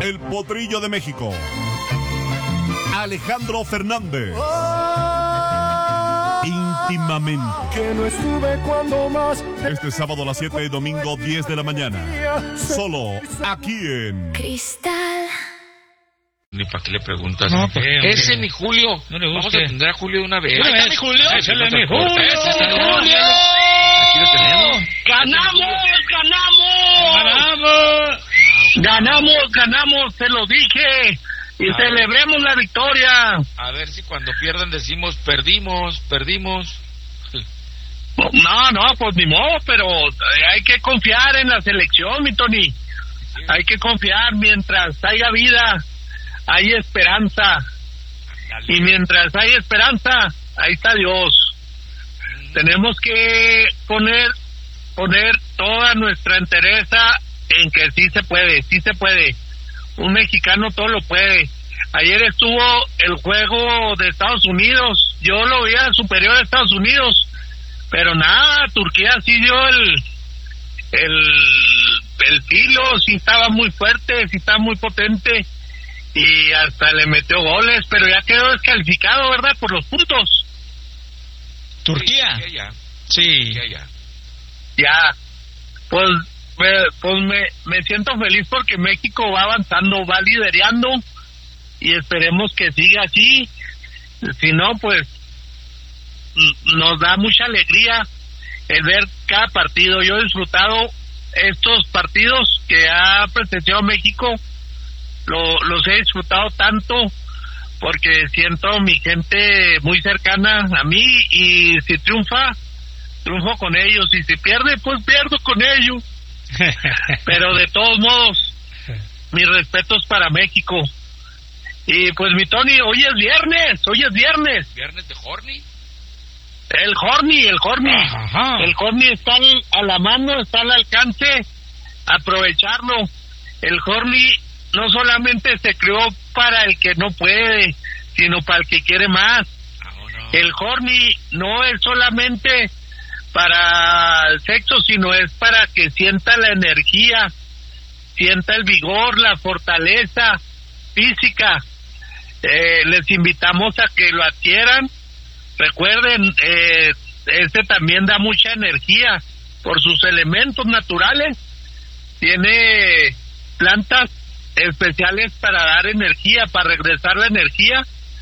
El Potrillo de México, Alejandro Fernández. Íntimamente. Que no estuve cuando más. Este sábado a las 7 y domingo 10 de la mañana. Solo aquí en Cristal. Ni para qué le preguntas. No, ¿por qué, ese mi Julio. No le Vamos guste. a atender a Julio de una vez. ¿Ahí está mi Julio? Ese es mi Julio. Ese está mi Julio. Aquí lo tenemos. ¡Ganamos! Se lo dije. Y celebremos la victoria. A ver si cuando pierdan decimos perdimos. No, pues ni modo, pero hay que confiar en la selección, mi Tony. Hay que confiar. Mientras haya vida, hay esperanza. Y mientras hay esperanza, ahí está Dios. Tenemos que poner toda nuestra entereza en que sí se puede. Un mexicano todo lo puede. Ayer estuvo el juego de Estados Unidos. Yo lo veía superior a Estados Unidos. Pero nada, Turquía sí dio el filo, sí estaba muy fuerte, sí estaba muy potente. Y hasta le metió goles, pero ya quedó descalificado, ¿verdad? Por los puntos. ¿Turquía? Sí. Ya. Pues me siento feliz porque México va avanzando, va liderando y esperemos que siga así. Si no, pues nos da mucha alegría el ver cada partido. Yo he disfrutado estos partidos que ha presenciado México, los he disfrutado tanto porque siento mi gente muy cercana a mí y si triunfo con ellos y si pierde, pues pierdo con ellos. Pero de todos modos, mis respetos para México. Y pues mi Tony, hoy es viernes. ¿Viernes de Horny? El Horny. Ajá. El Horny está a la mano, está al alcance, aprovecharlo. El Horny no solamente se creó para el que no puede, sino para el que quiere más. No. El Horny no es solamente para el sexo, sino es para que sienta la energía, sienta el vigor, la fortaleza física. Les invitamos a que lo adquieran. Recuerden, este también da mucha energía por sus elementos naturales. Tiene plantas especiales para dar energía, para regresar la energía.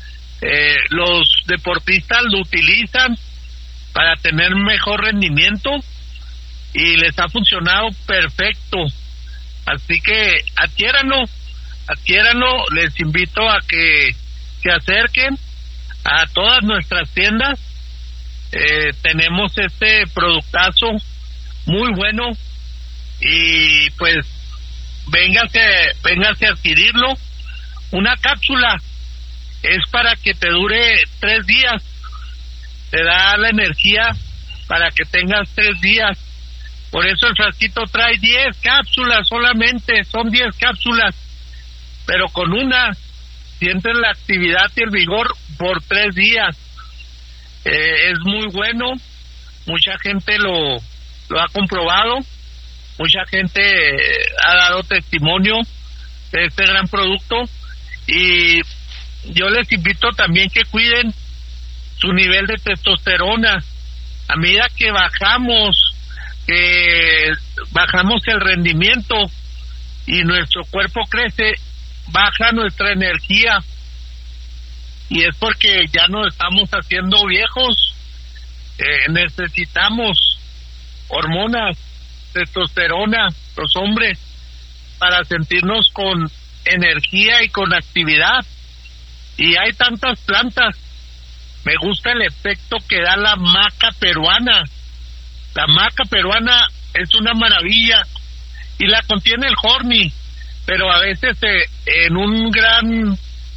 Los deportistas lo utilizan para tener mejor rendimiento y les ha funcionado perfecto. Así que adquiéranlo. Les invito a que se acerquen a todas nuestras tiendas. Tenemos este productazo muy bueno y pues véngase a adquirirlo. Una cápsula es para que te dure 3 días, te da la energía para que tengas 3 días. Por eso el frasquito trae 10 cápsulas solamente, son 10 cápsulas, pero con una sientes la actividad y el vigor por 3 días. Es muy bueno, mucha gente lo ha comprobado, mucha gente ha dado testimonio de este gran producto y yo les invito también que cuiden su nivel de testosterona. A medida que bajamos el rendimiento y nuestro cuerpo crece, baja nuestra energía y es porque ya nos estamos haciendo viejos. Necesitamos hormonas, testosterona, los hombres, para sentirnos con energía y con actividad. Y hay tantas plantas. Me gusta el efecto que da la maca peruana. La maca peruana es una maravilla y la contiene el Horny, pero a veces en un gran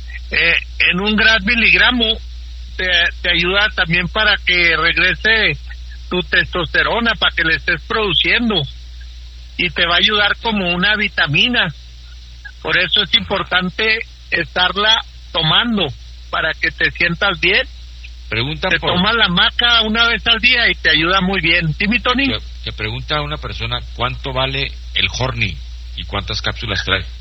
miligramo te ayuda también para que regrese tu testosterona, para que le estés produciendo y te va a ayudar como una vitamina. Por eso es importante estarla tomando para que te sientas bien. Te tomas la maca una vez al día y te ayuda muy bien. ¿Sí, mi Tony? Te pregunta una persona cuánto vale el Horny y cuántas cápsulas trae.